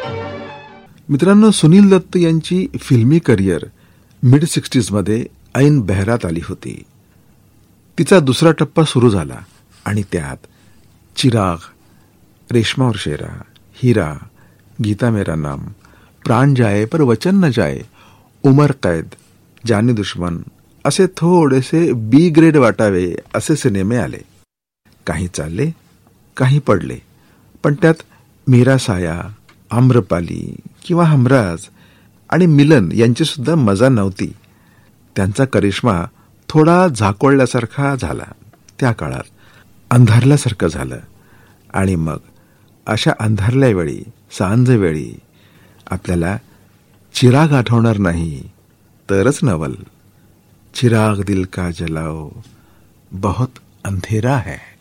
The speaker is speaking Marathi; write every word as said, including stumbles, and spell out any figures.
मित्रांनो, सुनील दत्त यांची फिल्मी करिअर मिड सिक्स्टीजमध्ये ऐन बहरात आली होती. तिचा दुसरा टप्पा सुरू झाला आणि त्यात चिराग, रेशमा और शेरा, हीरा, गीता मेरा नाम, प्राण जाए पर वचन न जाए, उमर कैद, जानी दुश्मन असे थोडेसे बी ग्रेड वाटावे असे सिनेमे आले. काही चालले, काही पडले, पण त्यात मीरा साया, आम्रपाली किंवा हमराज आणि मिलन यांची सुद्धा मजा नव्हती. त्यांचा करिश्मा थोडा झाकोळल्यासारखा झाला. त्या काळात अंधारल्यासारखं झालं. आणि मग अशा अंधारल्या वेळी, सांज वेळी आपल्याला चिराग आठवणार नाही तरच नवल. चिराग दिल का जलाओ, बहुत अंधेरा है.